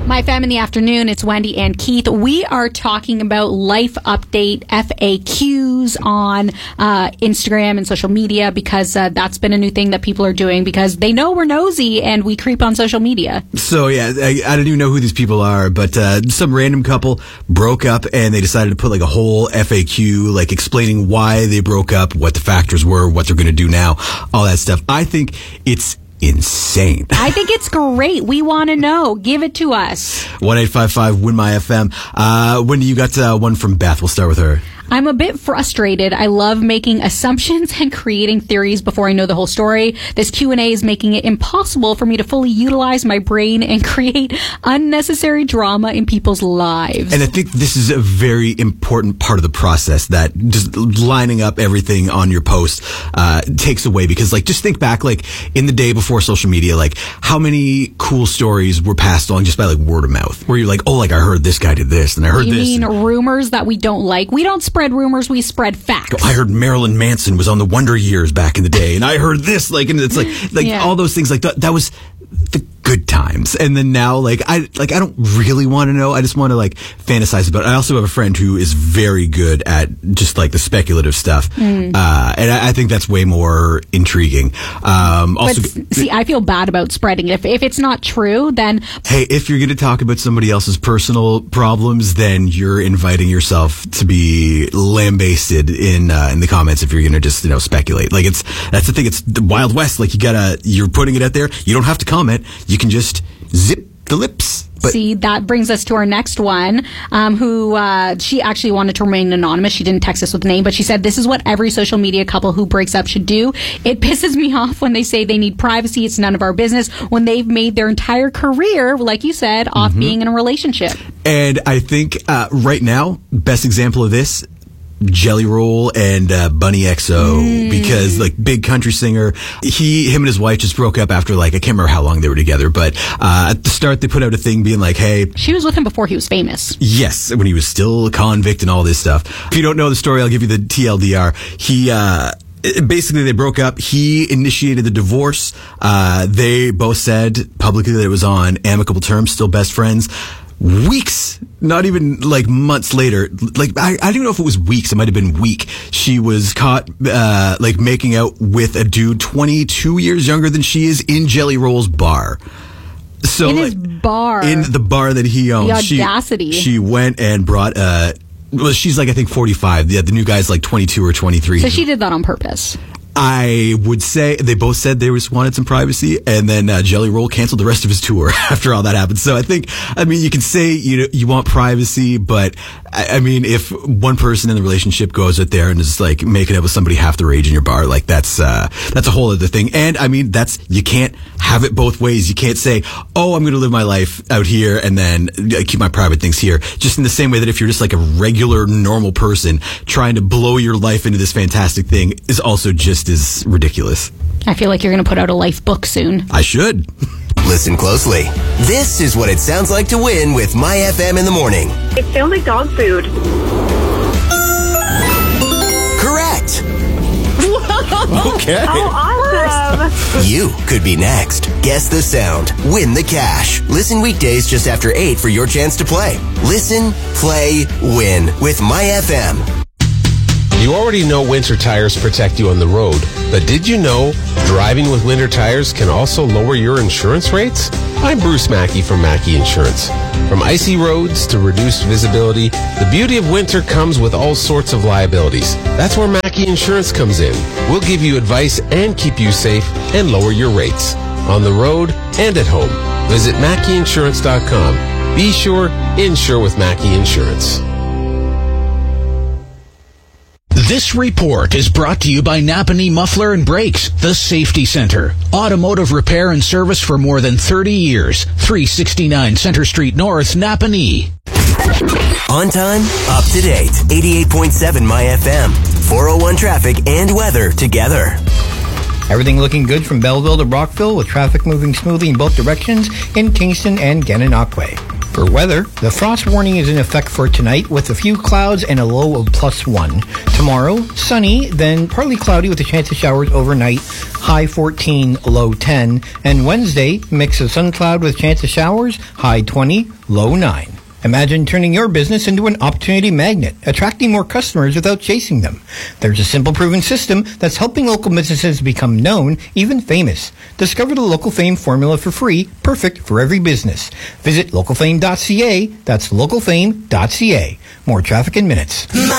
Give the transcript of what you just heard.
My Fam in the Afternoon, it's Wendy and Keith. We are talking about life update FAQs on Instagram and social media because that's been a new thing that people are doing because they know we're nosy and we creep on social media. So, yeah, I don't even know who these people are, but some random couple broke up and they decided to put like a whole FAQ, like explaining why they broke up, what the factors were, what they're going to do now, all that stuff. I think it's insane. I think it's great. We want to know. Give it to us. 1-855-WIN-MY-FM. Wendy, you got one from Beth. We'll start with her. I'm a bit frustrated. I love making assumptions and creating theories before I know the whole story. This Q&A is making it impossible for me to fully utilize my brain and create unnecessary drama in people's lives. And I think this is a very important part of the process that just lining up everything on your post takes away. Because, like, just think back, like, in the day before social media, like, how many cool stories were passed along just by, like, word of mouth? Where you're like, oh, like, I heard this guy did this, and I heard this. You mean rumors that we don't like? We don't spread rumors, we spread facts. I heard Marilyn Manson was on the Wonder Years back in the day, and I heard this, like, and it's like yeah. All those things, like that was the good times. And then now, I don't really want to know. I just want to like fantasize about it. I also have a friend who is very good at just like the speculative stuff. And I think that's way more intriguing. Also, see, I feel bad about spreading it. If it's not true, then hey, if you're going to talk about somebody else's personal problems, then you're inviting yourself to be lambasted in the comments if you're going to just, speculate. Like that's the thing. It's the Wild West. Like you're putting it out there. You don't have to comment. You can just zip the lips. But see, that brings us to our next one, who she actually wanted to remain anonymous. She didn't text us with a name, but she said, this is what every social media couple who breaks up should do. It pisses me off when they say they need privacy. It's none of our business when they've made their entire career, like you said, off being in a relationship. And I think right now, best example of this, Jelly Roll and Bunny XO, because like big country singer, him and his wife just broke up after I can't remember how long they were together, but at the start they put out a thing being like, hey, she was with him before he was famous. Yes, when he was still a convict and all this stuff. If you don't know the story, I'll give you the TLDR. Basically, they broke up. He initiated the divorce. They both said publicly that it was on amicable terms, still best friends. Weeks, not even months later, I don't even know if it was weeks, it might have been week, she was caught making out with a dude 22 years younger than she is in Jelly Roll's bar. So in his bar, in the bar that he owns, the audacity. She went and brought she's I think 45. The new guy's 22 or 23. So she did that on purpose. I would say they both said they just wanted some privacy, and then Jelly Roll canceled the rest of his tour after all that happened. So I mean, you can say you want privacy, but I mean, if one person in the relationship goes out there and is making out with somebody half their age in your bar, that's a whole other thing. And I mean, you can't have it both ways. You can't say, oh, I'm going to live my life out here and then keep my private things here. Just in the same way that if you're just a regular, normal person trying to blow your life into this fantastic thing is also just as ridiculous. I feel like you're going to put out a life book soon. I should. Listen closely. This is what it sounds like to win with My FM in the morning. It sounds like dog food. Correct. Okay. Oh, awesome. You could be next. Guess the sound. Win the cash. Listen weekdays just after 8 for your chance to play. Listen, play, win with My FM. You already know winter tires protect you on the road, but did you know driving with winter tires can also lower your insurance rates? I'm Bruce Mackey from Mackey Insurance. From icy roads to reduced visibility, the beauty of winter comes with all sorts of liabilities. That's where Mackey Insurance comes in. We'll give you advice and keep you safe and lower your rates on the road and at home. Visit MackeyInsurance.com. Be sure, insure with Mackey Insurance. This report is brought to you by Napanee Muffler and Brakes, the Safety Center. Automotive repair and service for more than 30 years. 369 Center Street North, Napanee. On time, up to date. 88.7 My FM. 401 traffic and weather together. Everything looking good from Belleville to Brockville with traffic moving smoothly in both directions in Kingston and Gananoque. For weather, the frost warning is in effect for tonight with a few clouds and a low of +1. Tomorrow, sunny, then partly cloudy with a chance of showers overnight, high 14, low 10. And Wednesday, mix of sun cloud with chance of showers, high 20, low 9. Imagine turning your business into an opportunity magnet, attracting more customers without chasing them. There's a simple, proven system that's helping local businesses become known, even famous. Discover the Local Fame formula for free, perfect for every business. Visit localfame.ca. That's localfame.ca. More traffic in minutes.